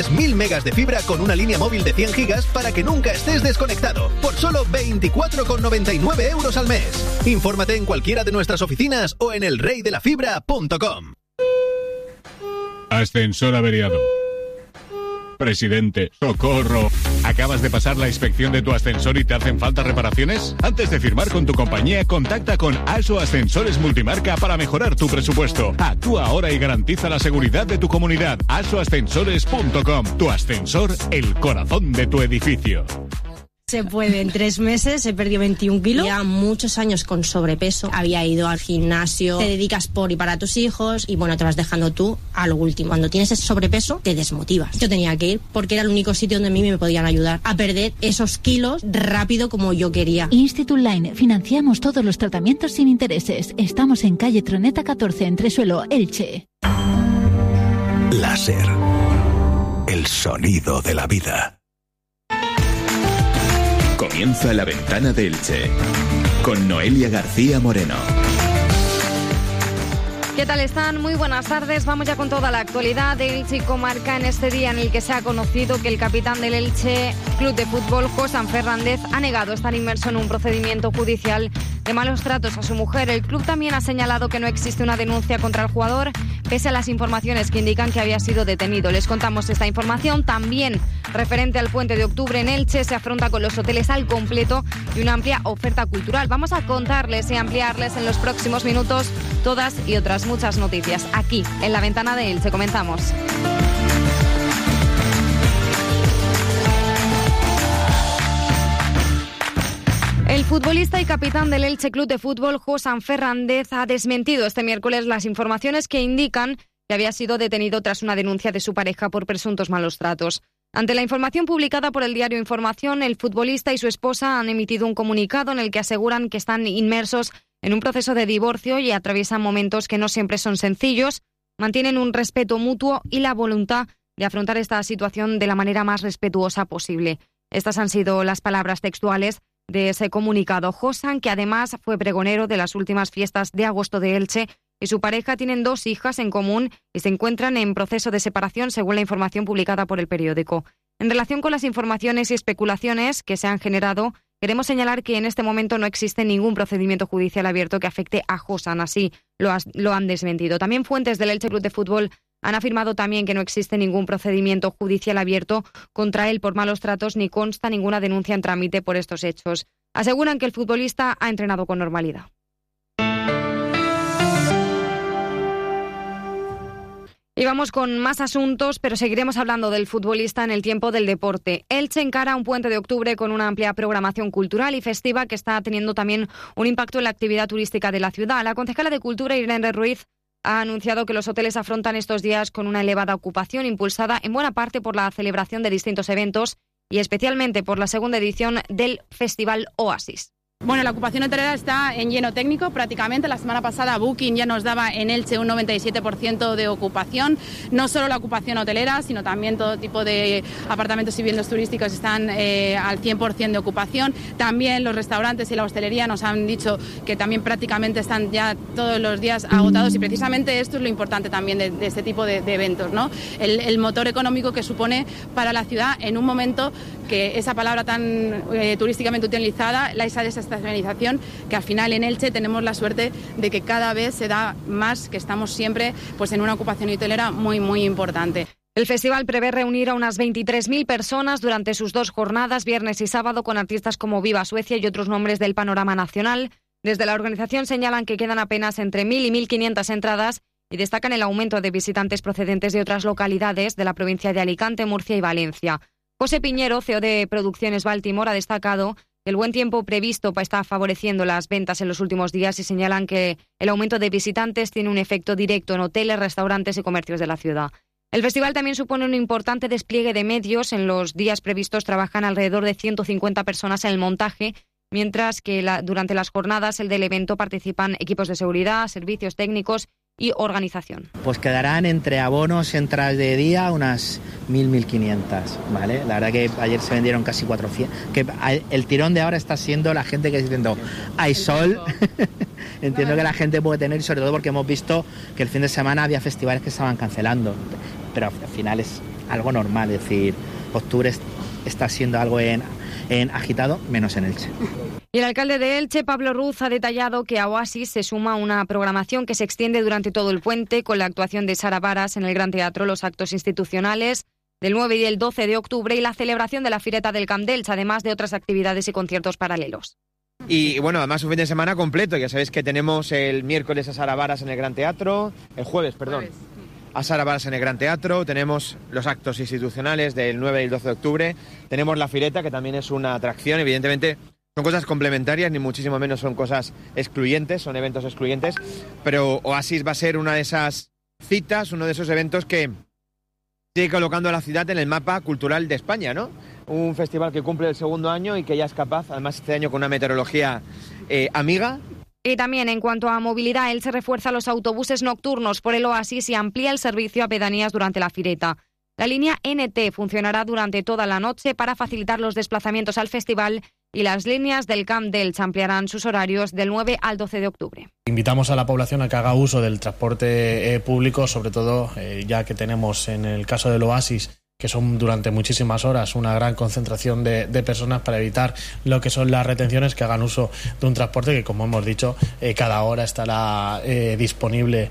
1000 megas de fibra con una línea móvil de 100 gigas para que nunca estés desconectado, por solo 24,99 euros al mes. Infórmate en cualquiera de nuestras oficinas o en elreydelafibra.com. Ascensor averiado. Presidente, socorro. ¿Acabas de pasar la inspección de tu ascensor y te hacen falta reparaciones? Antes de firmar con tu compañía, contacta con ASO Ascensores Multimarca para mejorar tu presupuesto. Actúa ahora y garantiza la seguridad de tu comunidad. asoascensores.com. Tu ascensor, el corazón de tu edificio. Se puede, en 3 meses he perdido 21 kilos. Lleva muchos años con sobrepeso. Había ido al gimnasio, te dedicas por y para tus hijos y bueno, te vas dejando tú a lo último. Cuando tienes ese sobrepeso, te desmotivas. Yo tenía que ir porque era el único sitio donde a mí me podían ayudar a perder esos kilos rápido como yo quería. Institute Line, financiamos todos los tratamientos sin intereses. Estamos en calle Troneta 14, Entresuelo, Elche. Láser. El sonido de la vida. Comienza La Ventana de Elche, con Noelia García Moreno. ¿Qué tal están? Muy buenas tardes. Vamos ya con toda la actualidad de Elche y comarca en este día en el que se ha conocido que el capitán del Elche Club de Fútbol, Josan Fernández, ha negado estar inmerso en un procedimiento judicial de malos tratos a su mujer. El club también ha señalado que no existe una denuncia contra el jugador, pese a las informaciones que indican que había sido detenido. Les contamos esta información. También referente al Puente de Octubre en Elche, se afronta con los hoteles al completo y una amplia oferta cultural. Vamos a contarles y ampliarles en los próximos minutos todas y otras muchas noticias aquí en La Ventana de Elche. Comenzamos. El futbolista y capitán del Elche Club de Fútbol, Josan Fernández, ha desmentido este miércoles las informaciones que indican que había sido detenido tras una denuncia de su pareja por presuntos malos tratos. Ante la información publicada por el diario Información, el futbolista y su esposa han emitido un comunicado en el que aseguran que están inmersos en un proceso de divorcio y atraviesan momentos que no siempre son sencillos, mantienen un respeto mutuo y la voluntad de afrontar esta situación de la manera más respetuosa posible. Estas han sido las palabras textuales de ese comunicado. Josan, que además fue pregonero de las últimas fiestas de agosto de Elche, y su pareja tienen 2 hijas en común y se encuentran en proceso de separación, según la información publicada por el periódico. En relación con las informaciones y especulaciones que se han generado, queremos señalar que en este momento no existe ningún procedimiento judicial abierto que afecte a Josan, así lo han desmentido. También fuentes del Elche Club de Fútbol han afirmado también que no existe ningún procedimiento judicial abierto contra él por malos tratos ni consta ninguna denuncia en trámite por estos hechos. Aseguran que el futbolista ha entrenado con normalidad. Y vamos con más asuntos, pero seguiremos hablando del futbolista en el tiempo del deporte. Elche encara un Puente de Octubre con una amplia programación cultural y festiva que está teniendo también un impacto en la actividad turística de la ciudad. La concejala de Cultura, Irene Ruiz, ha anunciado que los hoteles afrontan estos días con una elevada ocupación, impulsada en buena parte por la celebración de distintos eventos y especialmente por la segunda edición del Festival Oasis. Bueno, la ocupación hotelera está en lleno técnico prácticamente. La semana pasada Booking ya nos daba en Elche un 97% de ocupación. No solo la ocupación hotelera, sino también todo tipo de apartamentos y viviendas turísticos están al 100% de ocupación. También los restaurantes y la hostelería nos han dicho que también prácticamente están ya todos los días agotados y precisamente esto es lo importante también de este tipo de eventos, ¿no? El motor económico que supone para la ciudad en un momento que esa palabra tan turísticamente utilizada, esa desestacionalización, que al final en Elche tenemos la suerte de que cada vez se da más, que estamos siempre pues en una ocupación hotelera muy, muy importante. El festival prevé reunir a unas 23.000 personas durante sus 2 jornadas, viernes y sábado, con artistas como Viva Suecia y otros nombres del panorama nacional. Desde la organización señalan que quedan apenas entre 1.000 y 1.500 entradas y destacan el aumento de visitantes procedentes de otras localidades de la provincia de Alicante, Murcia y Valencia. José Piñero, CEO de Producciones Baltimore, ha destacado que el buen tiempo previsto está favoreciendo las ventas en los últimos días y señalan que el aumento de visitantes tiene un efecto directo en hoteles, restaurantes y comercios de la ciudad. El festival también supone un importante despliegue de medios. En los días previstos trabajan alrededor de 150 personas en el montaje, mientras que durante las jornadas del evento participan equipos de seguridad, servicios técnicos y organización. Pues quedarán entre abonos, entradas de día, unas 1.500, ¿vale? La verdad que ayer se vendieron casi 400. Que el tirón de ahora está siendo la gente que está diciendo hay sol. Entiendo que la gente puede tener, y sobre todo porque hemos visto que el fin de semana había festivales que estaban cancelando, pero al final es algo normal, es decir, octubre está siendo algo en agitado, menos en Elche. Y el alcalde de Elche, Pablo Ruz, ha detallado que a Oasis se suma una programación que se extiende durante todo el puente con la actuación de Sara Varas en el Gran Teatro, los actos institucionales del 9 y el 12 de octubre y la celebración de la Fireta del Camp de Elche, además de otras actividades y conciertos paralelos. Y bueno, además un fin de semana completo. Ya sabéis que tenemos el miércoles a Sara Varas en el Gran Teatro, el jueves, a Sara Varas en el Gran Teatro, tenemos los actos institucionales del 9 y el 12 de octubre, tenemos la Fireta, que también es una atracción, evidentemente son cosas complementarias, ni muchísimo menos son cosas excluyentes, son eventos excluyentes, pero Oasis va a ser una de esas citas, uno de esos eventos que sigue colocando a la ciudad en el mapa cultural de España, ¿no? Un festival que cumple el 2.º año y que ya es capaz, además este año con una meteorología amiga. Y también en cuanto a movilidad, Elche refuerza los autobuses nocturnos por el Oasis y amplía el servicio a pedanías durante la Fireta. La línea NT funcionará durante toda la noche para facilitar los desplazamientos al festival y las líneas del Camp de Elche ampliarán sus horarios del 9 al 12 de octubre. Invitamos a la población a que haga uso del transporte público, sobre todo ya que tenemos en el caso del Oasis, que son durante muchísimas horas una gran concentración de personas, para evitar lo que son las retenciones, que hagan uso de un transporte que, como hemos dicho, cada hora estará disponible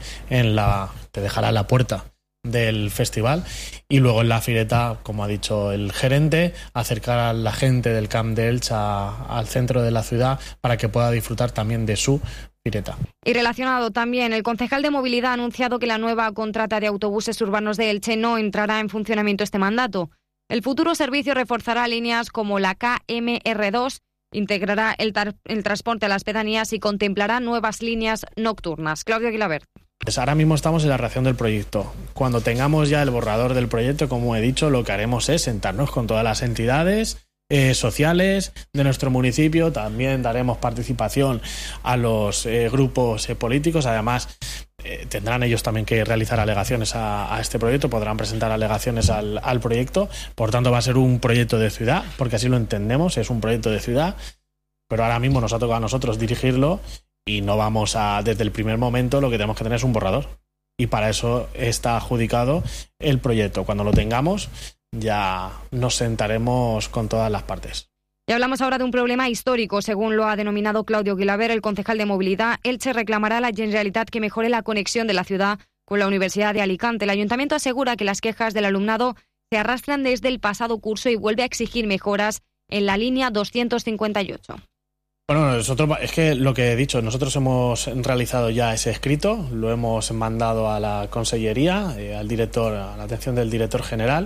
te dejará en la puerta del festival. Y luego en la Fireta, como ha dicho el gerente, acercar a la gente del Camp de Elche al centro de la ciudad para que pueda disfrutar también de su Fireta. Y relacionado también, el concejal de Movilidad ha anunciado que la nueva contrata de autobuses urbanos de Elche no entrará en funcionamiento este mandato. El futuro servicio reforzará líneas como la KMR2, integrará el transporte a las pedanías y contemplará nuevas líneas nocturnas. Claudio Aguilabert. Pues ahora mismo estamos en la redacción del proyecto. Cuando tengamos ya el borrador del proyecto, como he dicho, lo que haremos es sentarnos con todas las entidades sociales de nuestro municipio. También daremos participación a los grupos políticos. Además, tendrán ellos también que realizar alegaciones a este proyecto, podrán presentar alegaciones al proyecto. Por tanto, va a ser un proyecto de ciudad, porque así lo entendemos, es un proyecto de ciudad, pero ahora mismo nos ha tocado a nosotros dirigirlo y no vamos desde el primer momento, lo que tenemos que tener es un borrador. Y para eso está adjudicado el proyecto. Cuando lo tengamos, ya nos sentaremos con todas las partes. Y hablamos ahora de un problema histórico. Según lo ha denominado Claudio Aguilabert, el concejal de Movilidad, Elche reclamará a la Generalitat que mejore la conexión de la ciudad con la Universidad de Alicante. El Ayuntamiento asegura que las quejas del alumnado se arrastran desde el pasado curso y vuelve a exigir mejoras en la línea 258. Bueno, nosotros, es que lo que he dicho, nosotros hemos realizado ya ese escrito, lo hemos mandado a la consellería, al director, a la atención del director general,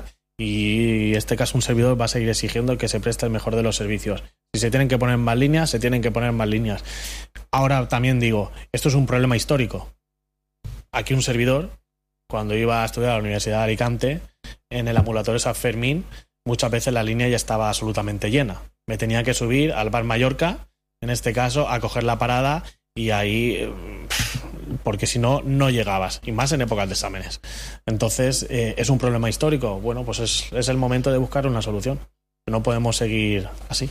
y en este caso un servidor va a seguir exigiendo que se preste el mejor de los servicios. Si se tienen que poner más líneas, se tienen que poner más líneas. Ahora también digo, esto es un problema histórico. Aquí un servidor, cuando iba a estudiar a la Universidad de Alicante, en el ambulatorio San Fermín, muchas veces la línea ya estaba absolutamente llena. Me tenía que subir al Bar Mallorca, en este caso, a coger la parada, y ahí, porque si no, no llegabas, y más en épocas de exámenes. Entonces, ¿es un problema histórico? Bueno, pues es el momento de buscar una solución. No podemos seguir así.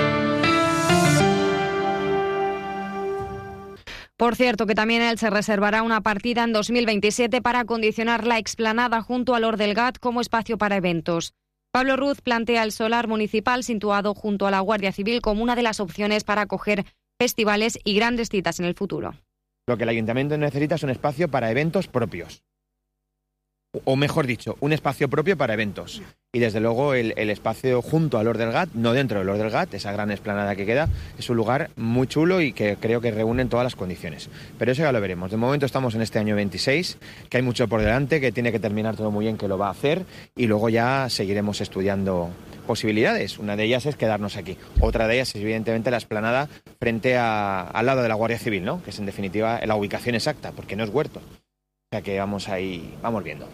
Por cierto, que también él se reservará una partida en 2027 para acondicionar la explanada junto al Hort del Gat como espacio para eventos. Pablo Ruz plantea el solar municipal situado junto a la Guardia Civil como una de las opciones para acoger festivales y grandes citas en el futuro. Lo que el ayuntamiento necesita es un espacio para eventos propios. O mejor dicho, un espacio propio para eventos. Y desde luego el espacio junto al Hort del Gat, no dentro del Hort del Gat, esa gran explanada que queda, es un lugar muy chulo y que creo que reúne todas las condiciones. Pero eso ya lo veremos. De momento estamos en este año 26, que hay mucho por delante, que tiene que terminar todo muy bien, que lo va a hacer, y luego ya seguiremos estudiando posibilidades. Una de ellas es quedarnos aquí. Otra de ellas es evidentemente la explanada frente al lado de la Guardia Civil, ¿no? Que es en definitiva la ubicación exacta, porque no es huerto. O sea que vamos ahí, vamos viendo.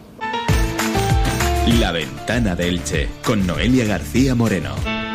La Ventana de Elche, con Noelia García Moreno.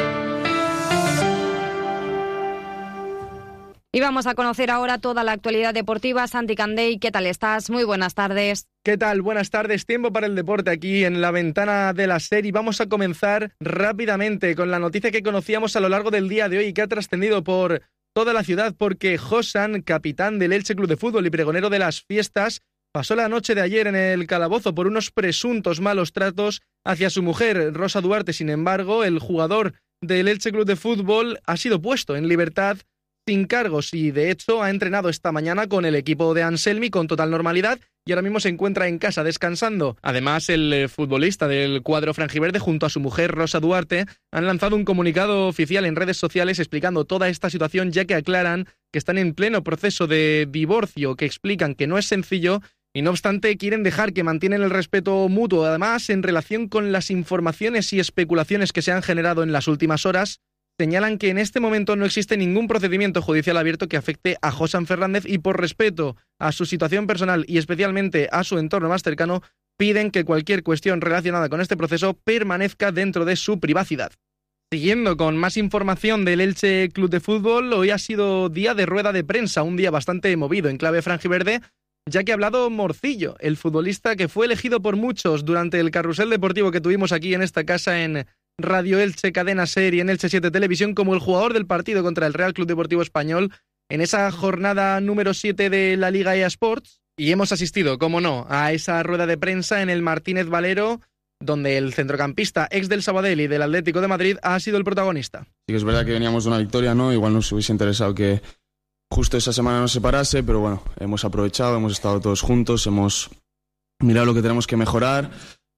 Y vamos a conocer ahora toda la actualidad deportiva. Santi Candey, ¿qué tal estás? Muy buenas tardes. ¿Qué tal? Buenas tardes. Tiempo para el deporte aquí en la Ventana de la SER, y vamos a comenzar rápidamente con la noticia que conocíamos a lo largo del día de hoy y que ha trascendido por toda la ciudad, porque Josan, capitán del Elche Club de Fútbol y pregonero de las fiestas, pasó la noche de ayer en el calabozo por unos presuntos malos tratos hacia su mujer, Rosa Duarte. Sin embargo, el jugador del Elche Club de Fútbol ha sido puesto en libertad sin cargos y, de hecho, ha entrenado esta mañana con el equipo de Anselmi con total normalidad y ahora mismo se encuentra en casa descansando. Además, el futbolista del cuadro franjiverde junto a su mujer Rosa Duarte han lanzado un comunicado oficial en redes sociales explicando toda esta situación, ya que aclaran que están en pleno proceso de divorcio, que explican que no es sencillo y no obstante quieren dejar que mantienen el respeto mutuo. Además, en relación con las informaciones y especulaciones que se han generado en las últimas horas, señalan que en este momento no existe ningún procedimiento judicial abierto que afecte a Josan Fernández y por respeto a su situación personal y especialmente a su entorno más cercano, piden que cualquier cuestión relacionada con este proceso permanezca dentro de su privacidad. Siguiendo con más información del Elche Club de Fútbol, hoy ha sido día de rueda de prensa, un día bastante movido en clave franjiverde, ya que ha hablado Morcillo, el futbolista que fue elegido por muchos durante el carrusel deportivo que tuvimos aquí en esta casa en Radio Elche, Cadena Ser y en Elche 7 Televisión, como el jugador del partido contra el Real Club Deportivo Español en esa jornada número 7 de la Liga EA Sports. Y hemos asistido, como no, a esa rueda de prensa en el Martínez Valero, donde el centrocampista ex del Sabadell y del Atlético de Madrid ha sido el protagonista. Sí que es verdad que veníamos de una victoria, ¿no? Igual nos hubiese interesado que justo esa semana nos separase, pero bueno, hemos aprovechado, hemos estado todos juntos, hemos mirado lo que tenemos que mejorar.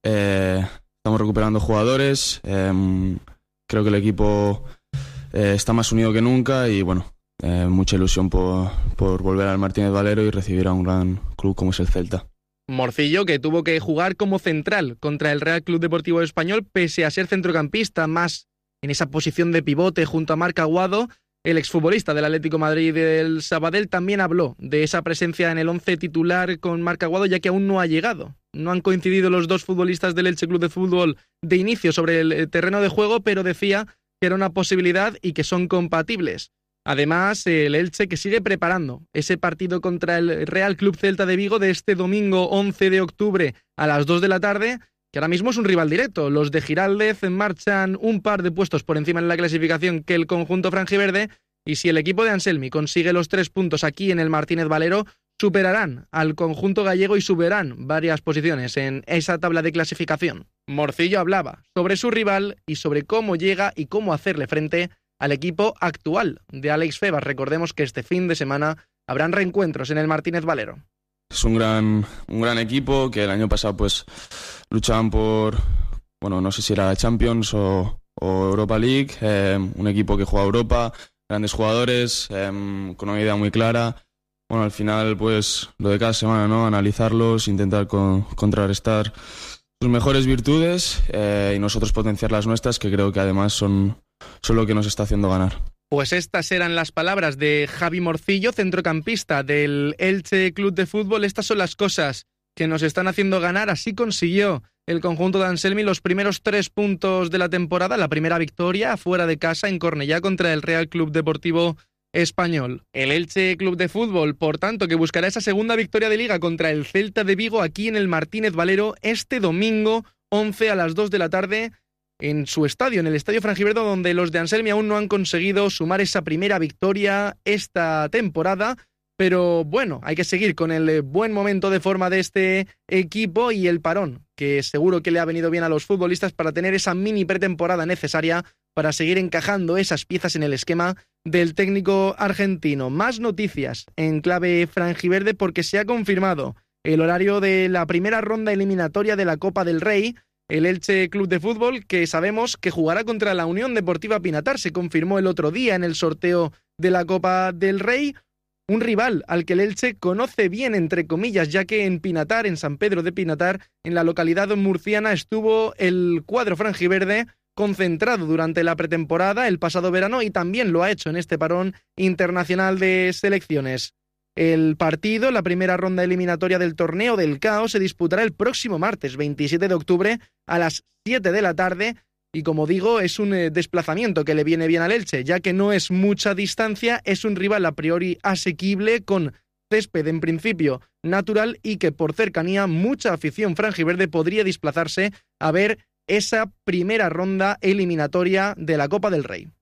Estamos recuperando jugadores, creo que el equipo está más unido que nunca y bueno, mucha ilusión por volver al Martínez Valero y recibir a un gran club como es el Celta. Morcillo, que tuvo que jugar como central contra el Real Club Deportivo Español, pese a ser centrocampista, más en esa posición de pivote junto a Marc Aguado. El exfutbolista del Atlético de Madrid y del Sabadell también habló de esa presencia en el 11 titular con Marc Aguado, ya que aún no ha llegado. No han coincidido los dos futbolistas del Elche Club de Fútbol de inicio sobre el terreno de juego, pero decía que era una posibilidad y que son compatibles. Además, el Elche que sigue preparando ese partido contra el Real Club Celta de Vigo de este domingo 11 de octubre a las 2 de la tarde, que ahora mismo es un rival directo. Los de Giraldez marchan un par de puestos por encima en la clasificación que el conjunto franjiverde, y si el equipo de Anselmi consigue los 3 puntos aquí en el Martínez Valero, superarán al conjunto gallego y subirán varias posiciones en esa tabla de clasificación. Morcillo hablaba sobre su rival y sobre cómo llega y cómo hacerle frente al equipo actual de Alex Febas. Recordemos que este fin de semana habrán reencuentros en el Martínez Valero. Es un gran equipo que el año pasado pues luchaban por, bueno, no sé si era Champions o Europa League, un equipo que juega Europa, grandes jugadores, con una idea muy clara. Bueno, al final pues lo de cada semana, ¿no? Analizarlos, intentar contrarrestar sus mejores virtudes y nosotros potenciar las nuestras, que creo que además son lo que nos está haciendo ganar. Pues estas eran las palabras de Javi Morcillo, centrocampista del Elche Club de Fútbol. Estas son las cosas que nos están haciendo ganar. Así consiguió el conjunto de Anselmi los primeros 3 puntos de la temporada, la primera victoria fuera de casa en Cornellá contra el Real Club Deportivo Español. El Elche Club de Fútbol, por tanto, que buscará esa segunda victoria de Liga contra el Celta de Vigo aquí en el Martínez Valero este domingo 11 a las 2 de la tarde en su estadio, en el Estadio Franjiverde, donde los de Anselmi aún no han conseguido sumar esa primera victoria esta temporada. Pero bueno, hay que seguir con el buen momento de forma de este equipo y el parón, que seguro que le ha venido bien a los futbolistas para tener esa mini pretemporada necesaria para seguir encajando esas piezas en el esquema del técnico argentino. Más noticias en clave franjiverde porque se ha confirmado el horario de la primera ronda eliminatoria de la Copa del Rey. El Elche Club de Fútbol, que sabemos que jugará contra la Unión Deportiva Pinatar, se confirmó el otro día en el sorteo de la Copa del Rey. Un rival al que el Elche conoce bien, entre comillas, ya que en Pinatar, en San Pedro de Pinatar, en la localidad murciana, estuvo el cuadro franjiverde concentrado durante la pretemporada el pasado verano y también lo ha hecho en este parón internacional de selecciones. El partido, la primera ronda eliminatoria del torneo del Caos, se disputará el próximo martes 27 de octubre a las 7 de la tarde. Y como digo, es un desplazamiento que le viene bien al Elche, ya que no es mucha distancia, es un rival a priori asequible, con césped en principio natural y que por cercanía mucha afición franjiverde podría desplazarse a ver esa primera ronda eliminatoria de la Copa del Rey.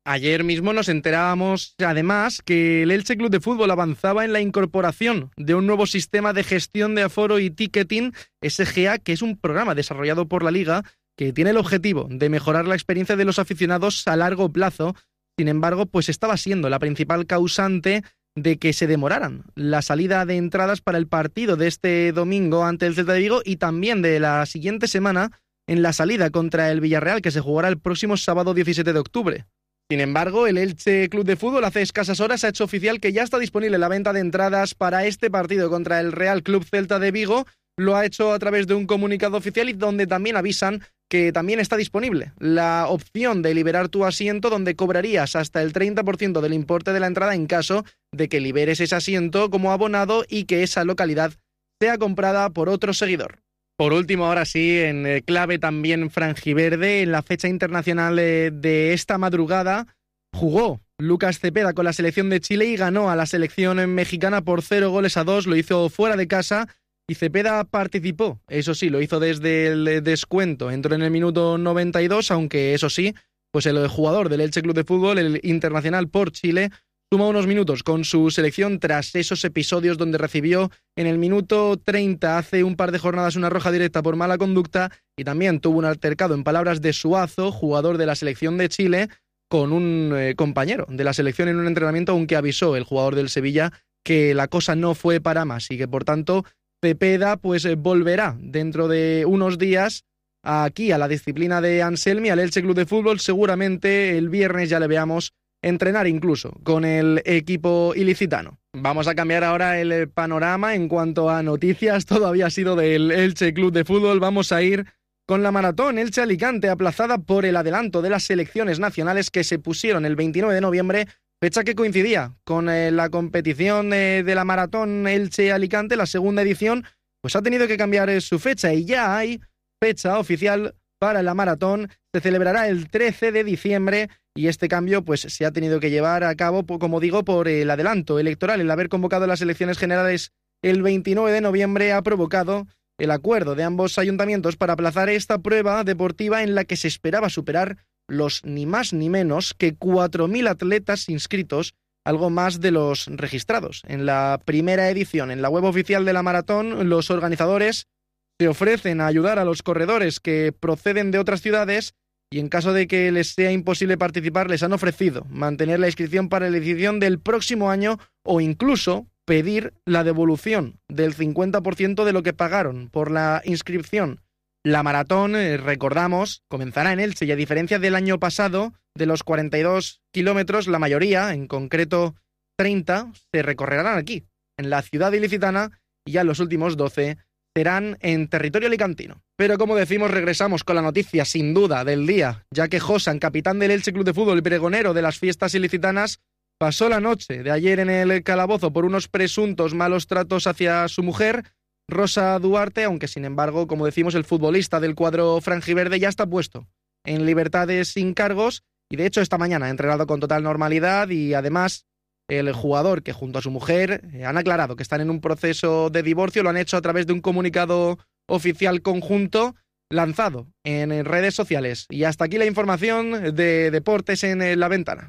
Ayer mismo nos enterábamos, además, que el Elche Club de Fútbol avanzaba en la incorporación de un nuevo sistema de gestión de aforo y ticketing, SGA, que es un programa desarrollado por la Liga que tiene el objetivo de mejorar la experiencia de los aficionados a largo plazo. Sin embargo, pues estaba siendo la principal causante de que se demoraran la salida de entradas para el partido de este domingo ante el Celta de Vigo y también de la siguiente semana en la salida contra el Villarreal, que se jugará el próximo sábado 17 de octubre. Sin embargo, el Elche Club de Fútbol hace escasas horas ha hecho oficial que ya está disponible la venta de entradas para este partido contra el Real Club Celta de Vigo. Lo ha hecho a través de un comunicado oficial y donde también avisan que también está disponible la opción de liberar tu asiento, donde cobrarías hasta el 30% del importe de la entrada en caso de que liberes ese asiento como abonado y que esa localidad sea comprada por otro seguidor. Por último, ahora sí, en clave también franjiverde, en la fecha internacional de esta madrugada, jugó Lucas Cepeda con la selección de Chile y ganó a la selección mexicana por 0-2. Lo hizo fuera de casa y Cepeda participó. Eso sí, lo hizo desde el descuento. Entró en el minuto 92, aunque eso sí, pues el jugador del Elche Club de Fútbol, el internacional por Chile, suma unos minutos con su selección tras esos episodios donde recibió en el minuto 30 hace un par de jornadas una roja directa por mala conducta y también tuvo un altercado, en palabras de Suazo, jugador de la selección de Chile, con un compañero de la selección en un entrenamiento, aunque avisó el jugador del Sevilla que la cosa no fue para más y que por tanto Cepeda pues volverá dentro de unos días aquí a la disciplina de Anselmi, al Elche Club de Fútbol. Seguramente el viernes ya le veamos entrenar incluso con el equipo ilicitano. Vamos a cambiar ahora el panorama en cuanto a noticias. Todo había sido del Elche Club de Fútbol. Vamos a ir con la maratón Elche-Alicante, aplazada por el adelanto de las selecciones nacionales que se pusieron el 29 de noviembre, fecha que coincidía con la competición de la maratón Elche-Alicante, la segunda edición, pues ha tenido que cambiar su fecha y ya hay fecha oficial para la maratón. Se celebrará el 13 de diciembre y este cambio pues se ha tenido que llevar a cabo, como digo, por el adelanto electoral. El haber convocado las elecciones generales el 29 de noviembre ha provocado el acuerdo de ambos ayuntamientos para aplazar esta prueba deportiva en la que se esperaba superar los ni más ni menos que 4.000 atletas inscritos, algo más de los registrados. En la primera edición, en la web oficial de la maratón, los organizadores se ofrecen a ayudar a los corredores que proceden de otras ciudades y en caso de que les sea imposible participar, les han ofrecido mantener la inscripción para la edición del próximo año o incluso pedir la devolución del 50% de lo que pagaron por la inscripción. La maratón, recordamos, comenzará en Elche y a diferencia del año pasado, de los 42 kilómetros, la mayoría, en concreto 30, se recorrerán aquí, en la ciudad ilicitana, y ya los últimos 12 serán en territorio alicantino. Pero como decimos, regresamos con la noticia sin duda del día, ya que Josan, capitán del Elche Club de Fútbol y pregonero de las fiestas ilicitanas, pasó la noche de ayer en el calabozo por unos presuntos malos tratos hacia su mujer, Rosa Duarte, aunque sin embargo, como decimos, el futbolista del cuadro franjiverde ya está puesto en libertades sin cargos y de hecho esta mañana ha entrenado con total normalidad y además el jugador que junto a su mujer han aclarado que están en un proceso de divorcio, lo han hecho a través de un comunicado oficial conjunto lanzado en redes sociales. Y hasta aquí la información de deportes en La Ventana.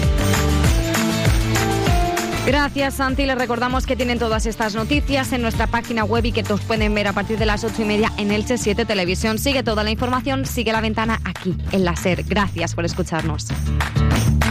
Gracias, Santi. Les recordamos que tienen todas estas noticias en nuestra página web y que todos pueden ver a partir de las 8:30 en Elche 7 Televisión. Sigue toda la información, sigue La Ventana aquí en la SER. Gracias por escucharnos.